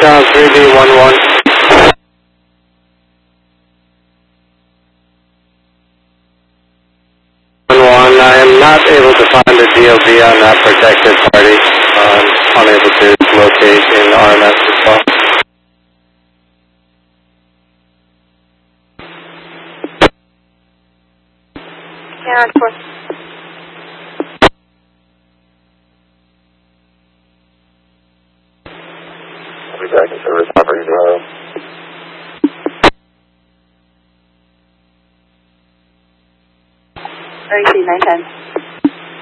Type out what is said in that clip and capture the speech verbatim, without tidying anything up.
uh, three B one one. one one, I am not able to find the D O B on that protected party. Uh, I'm unable to locate in R M S as well. Yeah, of course. I'll be back in service, property zero. R E C nine ten.